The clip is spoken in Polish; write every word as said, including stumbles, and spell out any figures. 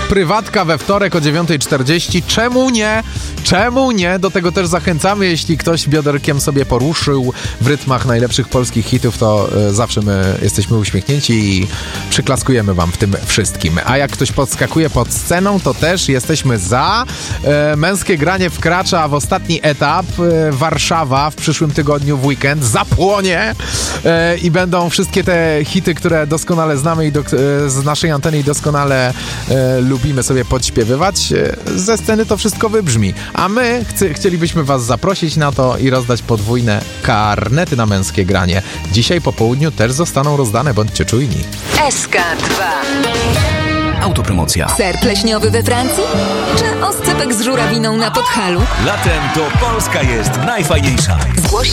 prywatka we wtorek o dziewiąta czterdzieści. Czemu nie? Czemu nie? Do tego też zachęcamy. Jeśli ktoś bioderkiem sobie poruszył w rytmach najlepszych polskich hitów, to y, zawsze my jesteśmy uśmiechnięci i przyklaskujemy wam w tym wszystkim. A jak ktoś podskakuje pod sceną, to też jesteśmy za. Y, męskie granie wkracza w ostatni etap. Y, Warszawa w przyszłym tygodniu w weekend zapłonie y, i będą wszystkie te hity, które doskonale znamy i do, y, z naszej anteny i doskonale y, lubimy sobie podśpiewywać. Y, ze sceny to wszystko wybrzmi. A my chcy, chcielibyśmy was zaprosić na to i rozdać podwójne karnety na męskie granie. Dzisiaj po południu też zostaną rozdane, bądźcie czujni. S K dwa. Autopromocja. Ser pleśniowy we Francji? Czy oscypek z żurawiną na Podhalu? Latem to Polska jest najfajniejsza. Zgłoś